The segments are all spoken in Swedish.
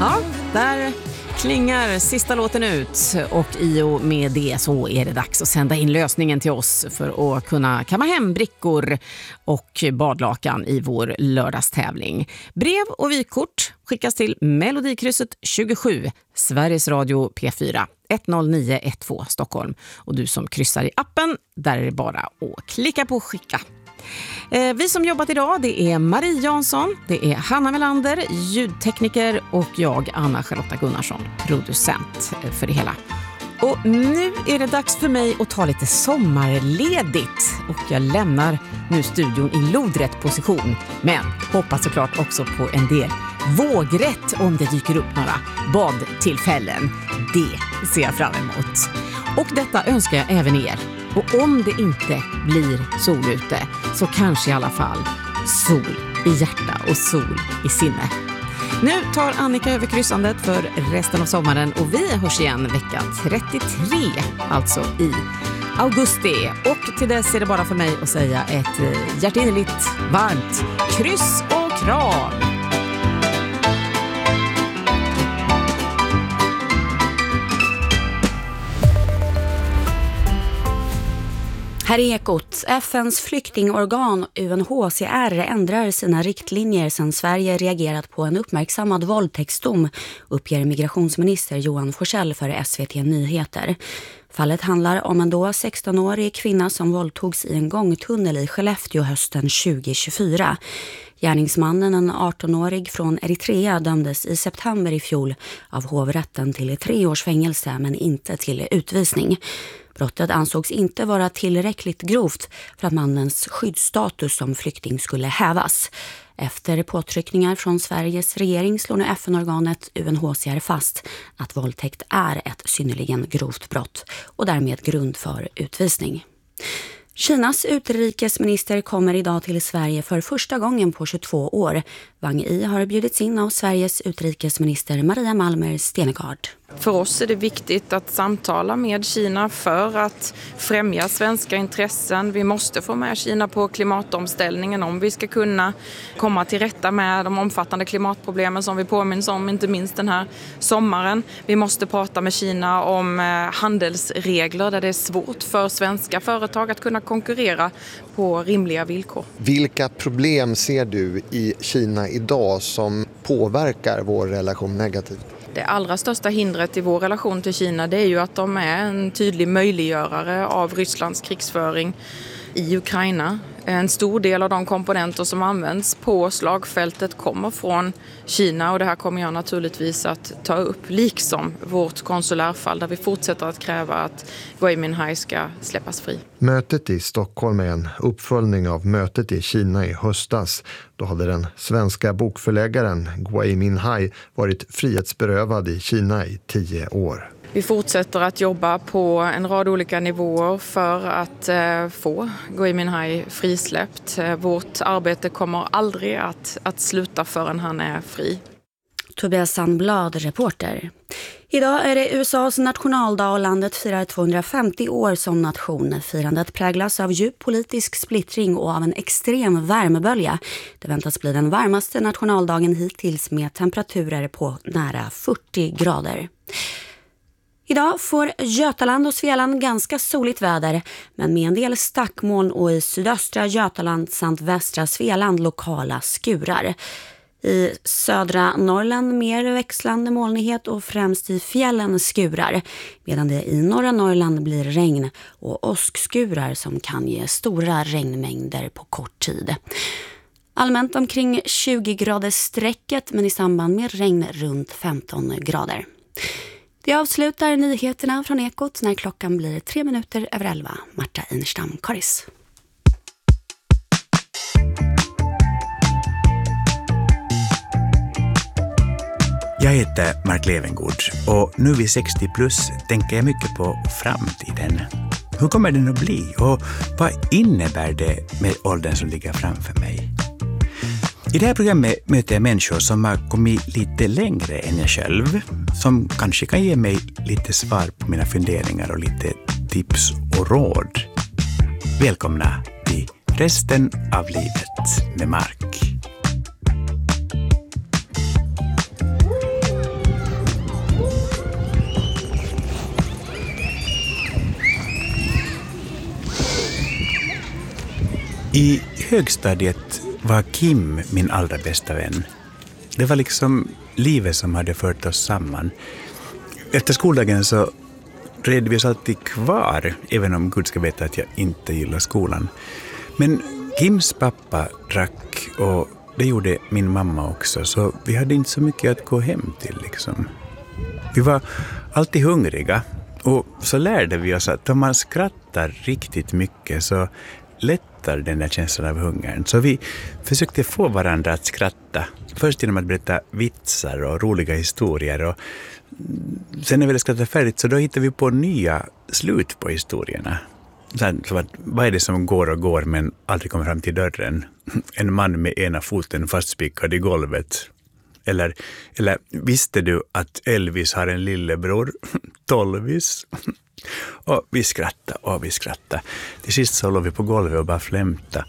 Ja, där klingar sista låten ut och i och med det så är det dags att sända in lösningen till oss för att kunna kamma hem brickor och badlakan i vår lördagstävling. Brev och vykort skickas till Melodikrysset 27, Sveriges Radio P4 10912 Stockholm. Och du som kryssar i appen, där är det bara att klicka på skicka. Vi som jobbat idag, det är Marie Jansson, det är Hanna Melander, ljudtekniker och jag, Anna-Charlotta Gunnarsson, producent för det hela. Och nu är det dags för mig att ta lite sommarledigt och jag lämnar nu studion i lodrätt position, men hoppas såklart också på en del vågrätt om det dyker upp några badtillfällen. Det ser jag fram emot. Och detta önskar jag även er. Och om det inte blir sol ute så kanske i alla fall sol i hjärta och sol i sinne. Nu tar Annika över kryssandet för resten av sommaren och vi hörs igen vecka 33, alltså i augusti. Och till dess är det bara för mig att säga ett hjärtinnerligt, varmt kryss och kram! Här är Ekot. FNs flyktingorgan UNHCR ändrar sina riktlinjer sedan Sverige reagerat på en uppmärksammad våldtäktsdom, uppger migrationsminister Johan Forssell för SVT Nyheter. Fallet handlar om en då 16-årig kvinna som våldtogs i en gångtunnel i Skellefteå hösten 2024. Gärningsmannen, en 18-årig från Eritrea, dömdes i september i fjol av hovrätten till 3 års fängelse men inte till utvisning. Brottet ansågs inte vara tillräckligt grovt för att mannens skyddsstatus som flykting skulle hävas. Efter påtryckningar från Sveriges regering slår nu FN-organet UNHCR fast att våldtäkt är ett synnerligen grovt brott och därmed grund för utvisning. Kinas utrikesminister kommer idag till Sverige för första gången på 22 år. Wang Yi har bjudits in av Sveriges utrikesminister Maria Malmer Stenegard. För oss är det viktigt att samtala med Kina för att främja svenska intressen. Vi måste få med Kina på klimatomställningen om vi ska kunna komma till rätta med de omfattande klimatproblemen som vi påminns om, inte minst den här sommaren. Vi måste prata med Kina om handelsregler där det är svårt för svenska företag att kunna konkurrera på rimliga villkor. Vilka problem ser du i Kina idag som påverkar vår relation negativt? Det allra största hindret i vår relation till Kina, det är ju att de är en tydlig möjliggörare av Rysslands krigsföring i Ukraina. En stor del av de komponenter som används på slagfältet kommer från Kina och det här kommer jag naturligtvis att ta upp, liksom vårt konsulärfall där vi fortsätter att kräva att Gui Minhai ska släppas fri. Mötet i Stockholm är en uppföljning av mötet i Kina i höstas. Då hade den svenska bokförläggaren Gui Minhai varit frihetsberövad i Kina i 10 år. Vi fortsätter att jobba på en rad olika nivåer för att få Gui Minhai frisläppt. Vårt arbete kommer aldrig att sluta förrän han är fri. Tobias Sandblad, reporter. Idag är det USAs nationaldag och landet firar 250 år som nation. Firandet präglas av djup politisk splittring och av en extrem värmebölja. Det väntas bli den varmaste nationaldagen hittills med temperaturer på nära 40 grader. Idag får Götaland och Svealand ganska soligt väder, men med en del stackmoln och i sydöstra Götaland samt västra Svealand lokala skurar. I södra Norrland mer växlande molnighet och främst i fjällen skurar, medan det i norra Norrland blir regn och åskskurar som kan ge stora regnmängder på kort tid. Allmänt omkring 20 graders strecket, men i samband med regn runt 15 grader. Det avslutar nyheterna från Ekot när klockan blir 3 minuter över 11. Marta Einerstam, Karis. Jag heter Mark Levengood och nu vid 60 plus tänker jag mycket på framtiden. Hur kommer den att bli och vad innebär det med åldern som ligger framför mig? I det här programmet möter jag människor som har kommit lite längre än jag själv, som kanske kan ge mig lite svar på mina funderingar och lite tips och råd. Välkomna till resten av livet med Mark. I högstadiet var Kim min allra bästa vän. Det var liksom livet som hade fört oss samman. Efter skoldagen så red vi oss alltid kvar, även om Gud ska veta att jag inte gillar skolan. Men Kims pappa drack och det gjorde min mamma också, så vi hade inte så mycket att gå hem till liksom. Vi var alltid hungriga och så lärde vi oss att om man skrattar riktigt mycket så lättar den där känslan av hungern. Så vi försökte få varandra att skratta. Först genom att berätta vitsar och roliga historier. Och sen när vi hade skrattat färdigt så då hittade vi på nya slut på historierna. Så att, vad är det som går och går men aldrig kommer fram till dörren? En man med ena foten fastspikad i golvet. Eller visste du att Elvis har en lillebror? Tolvis. Och vi skrattade. Till sist så låg vi på golvet och bara flämta.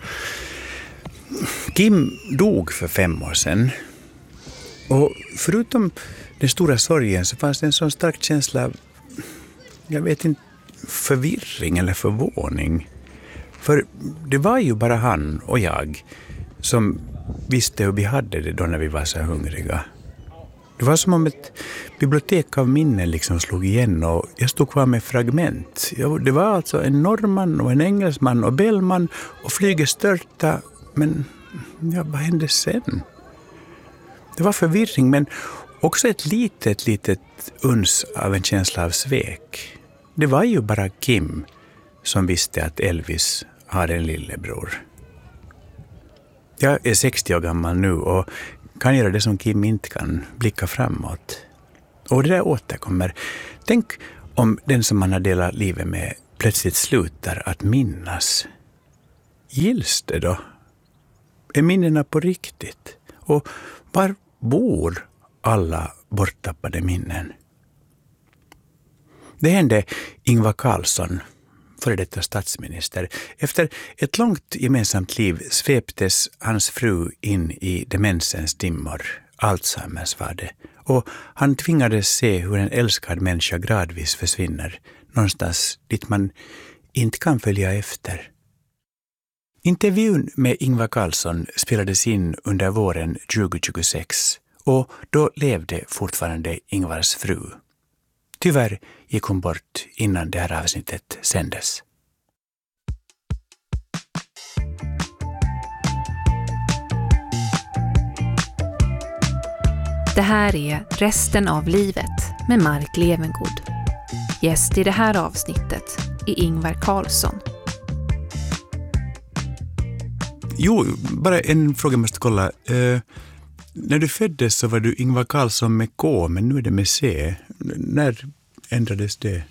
Kim dog för 5 år sedan. Och förutom den stora sorgen så fanns det en sån stark känsla av, jag vet inte, förvirring eller förvåning. För det var ju bara han och jag som visste hur vi hade det då när vi var så hungriga. Det var som om ett bibliotek av minnen liksom slog igen och jag stod kvar med fragment. Det var alltså en norrman och en engelsman och Bellman och flyget störta. Men ja, vad hände sen? Det var förvirring men också ett litet uns av en känsla av svek. Det var ju bara Kim som visste att Elvis har en lillebror. Jag är 60 år gammal nu och kan göra det som Kim inte kan, blicka framåt. Och det där återkommer. Tänk om den som man har delat livet med plötsligt slutar att minnas. Gills det då? Är minnena på riktigt? Och var bor alla borttappade minnen? Det hände Ingvar Carlsson, före detta statsminister. Efter ett långt gemensamt liv sveptes hans fru in i demensens dimmor. Alzheimers var det. Och han tvingades se hur en älskad människa gradvis försvinner. Någonstans dit man inte kan följa efter. Intervjun med Ingvar Carlsson spelades in under våren 2026. Och då levde fortfarande Ingvars fru. Tyvärr gick hon bort innan det här avsnittet sändes. Det här är Resten av livet med Mark Levengood. Gäst i det här avsnittet är Ingvar Carlsson. Jo, bara en fråga måste kolla. När du föddes så var du Ingvar Carlsson med K, men nu är det med C. När ändrades det?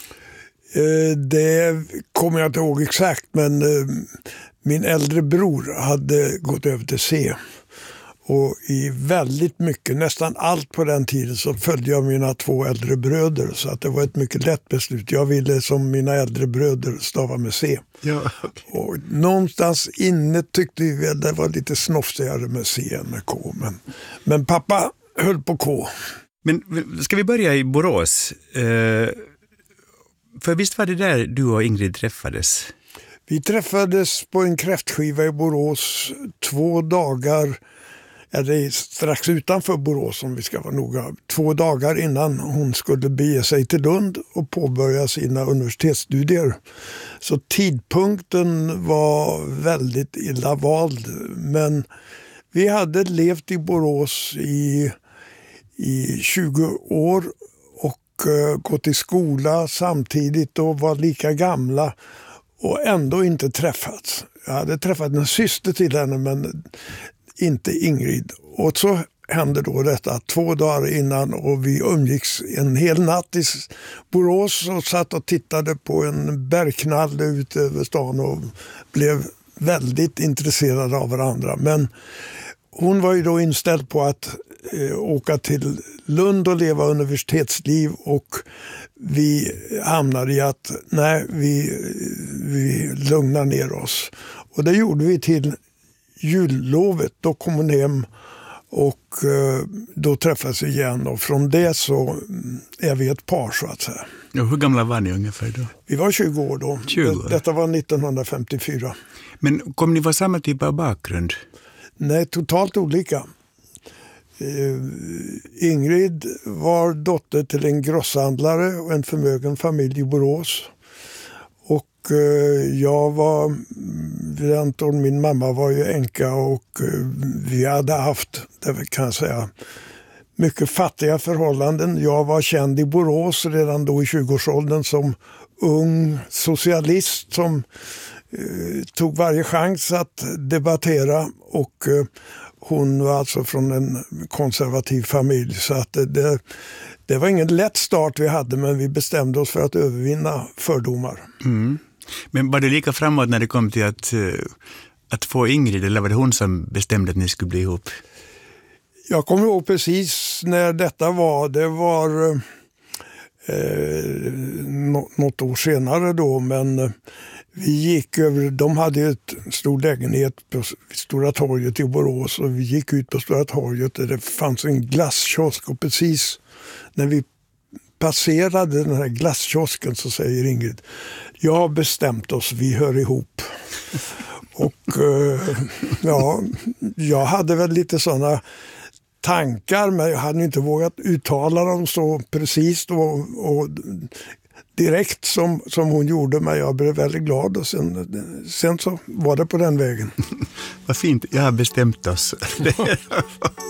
Det kommer jag inte ihåg exakt, men min äldre bror hade gått över till C. Och i väldigt mycket, nästan allt på den tiden, så följde jag mina 2 äldre bröder. Så att det var ett mycket lätt beslut. Jag ville som mina äldre bröder stava med C. Ja, okay. Och någonstans inne tyckte vi väl det var lite snofsigare med C än med K. Men pappa höll på K. Men ska vi börja i Borås? För visst var det där du och Ingrid träffades? Vi träffades på en kräftskiva i Borås 2 dagar, eller strax utanför Borås om vi ska vara noga, 2 dagar innan hon skulle bege sig till Lund och påbörja sina universitetsstudier. Så tidpunkten var väldigt illa vald, men vi hade levt i Borås i 20 år och gått i skola samtidigt och var lika gamla och ändå inte träffats. Jag hade träffat en syster till henne men inte Ingrid. Och så hände då detta 2 dagar innan och vi umgicks en hel natt i Borås och satt och tittade på en bergknalle ut över stan och blev väldigt intresserade av varandra. Men hon var ju då inställd på att åka till Lund och leva universitetsliv och vi hamnade i att nej, vi lugnar ner oss. Och det gjorde vi till jullovet. Då kom hon hem Och då träffades vi igen och från det så är vi ett par så att säga. Och hur gamla var ni ungefär då? Vi var 20 år då. 20 år. Detta var 1954. Men kom ni vara samma typ av bakgrund? Nej, totalt olika. Ingrid var dotter till en grosshandlare och en förmögen familj i Borås. Och jag var, Anton, min mamma var ju änka och vi hade haft, det kan jag säga, mycket fattiga förhållanden. Jag var känd i Borås redan då i 20-årsåldern som ung socialist som tog varje chans att debattera och hon var alltså från en konservativ familj så att det var ingen lätt start vi hade men vi bestämde oss för att övervinna fördomar. Mm. Men var det lika framåt när det kom till att få Ingrid eller var det hon som bestämde att ni skulle bli ihop? Jag kommer ihåg precis när detta var. Det var något år senare då men vi gick över, de hade ett stor lägenhet på Stora torget i Borås och vi gick ut på Stora torget där det fanns en glasskiosk och precis när vi passerade den här glasskiosken så säger Ingrid, jag har bestämt oss, vi hör ihop. Och ja, jag hade väl lite sådana tankar men jag hade inte vågat uttala dem så precis och direkt som hon gjorde men jag blev väldigt glad och sen så var det på den vägen. Vad fint, jag har bestämt oss.